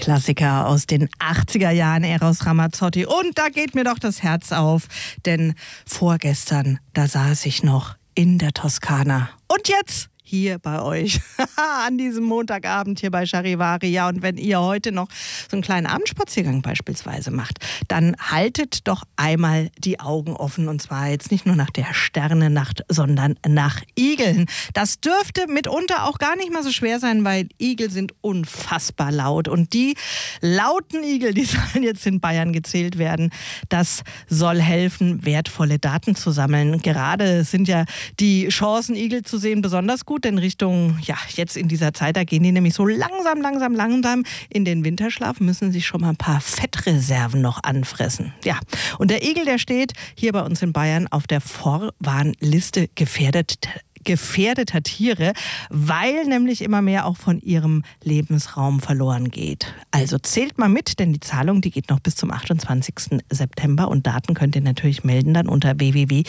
Klassiker aus den 80er Jahren, Eros Ramazzotti. Und da geht mir doch das Herz auf, denn vorgestern, da saß ich noch in der Toskana. Und jetzt hier bei euch an diesem Montagabend hier bei Charivari. Ja, und wenn ihr heute noch so einen kleinen Abendspaziergang beispielsweise macht, dann haltet doch einmal die Augen offen, und zwar jetzt nicht nur nach der Sternennacht, sondern nach Igeln. Das dürfte mitunter auch gar nicht mal so schwer sein, weil Igel sind unfassbar laut, und die lauten Igel, die sollen jetzt in Bayern gezählt werden. Das soll helfen, wertvolle Daten zu sammeln. Gerade sind ja die Chancen, Igel zu sehen, besonders gut, denn Richtung, ja, jetzt in dieser Zeit, da gehen die nämlich so langsam in den Winterschlaf, müssen sich schon mal ein paar Fettreserven noch anfressen. Ja, und der Igel, der steht hier bei uns in Bayern auf der Vorwarnliste gefährdeter Tiere, weil nämlich immer mehr auch von ihrem Lebensraum verloren geht. Also zählt mal mit, denn die Zahlung, die geht noch bis zum 28. September, und Daten könnt ihr natürlich melden dann unter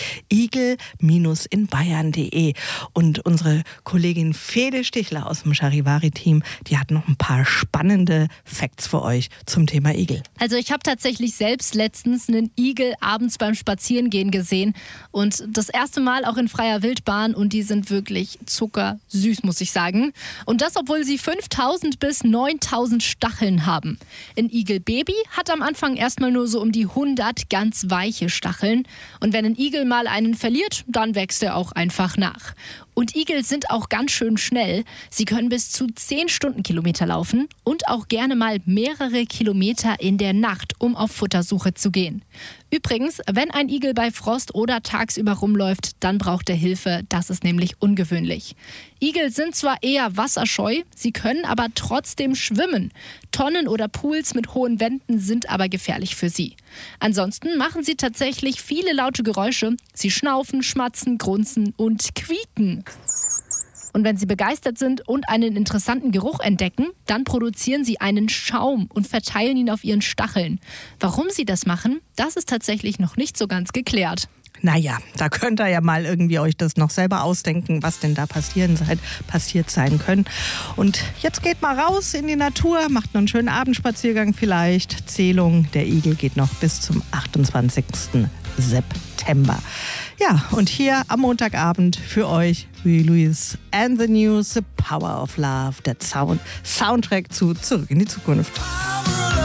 www.igel-inbayern.de. Und unsere Kollegin Fede Stichler aus dem Charivari-Team, die hat noch ein paar spannende Facts für euch zum Thema Igel. Also ich habe tatsächlich selbst letztens einen Igel abends beim Spazierengehen gesehen, und das erste Mal auch in freier Wildbahn, und die sind wirklich zuckersüß, muss ich sagen. Und das, obwohl sie 5.000 bis 9.000 Stacheln haben. Ein Igelbaby hat am Anfang erstmal nur so um die 100 ganz weiche Stacheln. Und wenn ein Igel mal einen verliert, dann wächst er auch einfach nach. Und Igel sind auch ganz schön schnell. Sie können bis zu 10 Stundenkilometer laufen und auch gerne mal mehrere Kilometer in der Nacht, um auf Futtersuche zu gehen. Übrigens, wenn ein Igel bei Frost oder tagsüber rumläuft, dann braucht er Hilfe. Das ist nämlich ungewöhnlich. Igel sind zwar eher wasserscheu, sie können aber trotzdem schwimmen. Tonnen oder Pools mit hohen Wänden sind aber gefährlich für sie. Ansonsten machen sie tatsächlich viele laute Geräusche. Sie schnaufen, schmatzen, grunzen und quieken. Und wenn sie begeistert sind und einen interessanten Geruch entdecken, dann produzieren sie einen Schaum und verteilen ihn auf ihren Stacheln. Warum sie das machen, das ist tatsächlich noch nicht so ganz geklärt. Naja, da könnt ihr ja mal irgendwie euch das noch selber ausdenken, was denn da passiert sein können. Und jetzt geht mal raus in die Natur, macht noch einen schönen Abendspaziergang vielleicht. Zählung der Igel geht noch bis zum 28. September. Ja, und hier am Montagabend für euch Huey Lewis and the News, The Power of Love, der Soundtrack zu Zurück in die Zukunft.